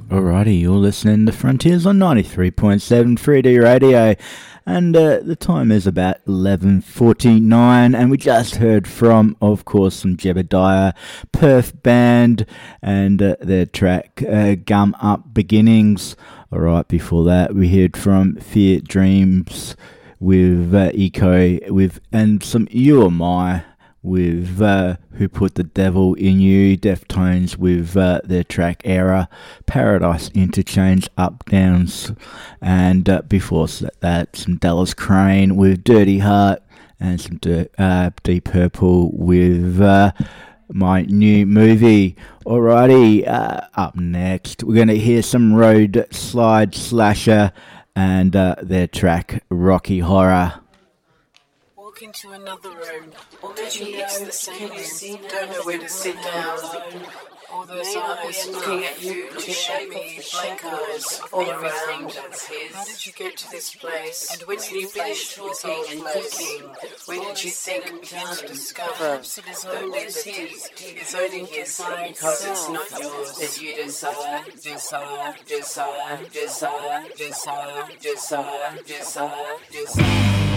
Alrighty, you're listening to Frontiers on 93.7 3D Radio, and the time is about 11:49, and we just heard from, of course, some Jebediah Perth band and their track Gum Up Beginnings. Alright, before that we heard from Fear Dreams with Eco and some You Or My with Who Put the Devil in You, Deftones with their track Era, Paradise Interchange, Up Downs, and before that some Dallas Crane with Dirty Heart, and some Deep Purple with My New Movie. Alrighty, up next we're going to hear some Road Slide Slasher and their track Rocky Horror. Into another room, or maybe it's the same. Don't know where to sit down. All those eyes looking at you, to show me blank eyes all around. How did you get to this place? And when you finished talking and thinking, when did you think began to discover it's only his because it's not yours that you desire.